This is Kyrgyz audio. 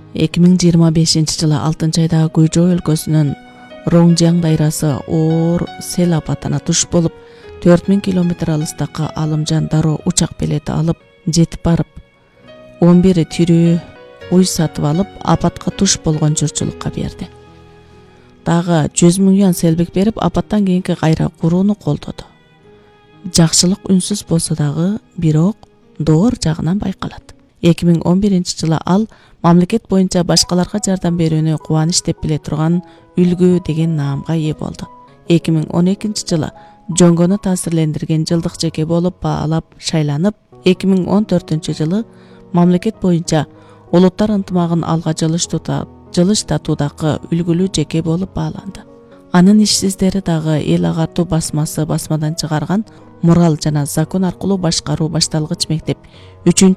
2025-жылы 6-айдагы Гуйжоу өлкөсүнүн Роңжяң дайрасы оор сел апатына туш болуп, 4000 километр алыстакы Алымжан дароо учак билети алып жетип барып, 11 тирүү уй сатып алып, апатка туш болгон журтчулукка берди. Дагы 100 000 юан селбик берип, апаттан кийинки кайра курууну колдоду. Жакшылык үнсүз болсо дагы, бирок доор жагынан байкалат. 2011-жылы ал мамлекет боюнча башкаларга жардам берүүнү кубаныч деп биле турган үлгү деген наамга ээ болду. 2012-жылы жөнгөнү таасирлендирген жылдык жеке болуп баалап шайланып, 2014-жылы мамлекет боюнча улуттар ынтымагын алга жылыштатуудагы үлгүлүү жеке болуп бааланды. Анын ишсиздери дагы эл агартуу басмасы басмадан чыгарган Мурал жана закон аркылуу башкаруу башталгыч мектеп